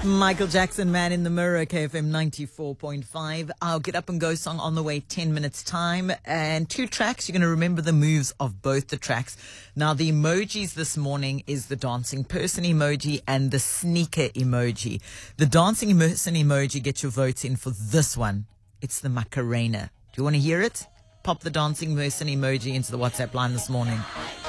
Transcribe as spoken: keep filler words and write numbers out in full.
Michael Jackson, Man in the Mirror, K F M ninety-four point five. Our Get Up and Go song on the way, ten minutes time. And two tracks, you're going to remember the moves of both the tracks. Now, the emojis this morning is the dancing person emoji and the sneaker emoji. The dancing person emoji, get your votes in for this one. It's the Macarena. Do you want to hear it? Pop the dancing person emoji into the WhatsApp line this morning.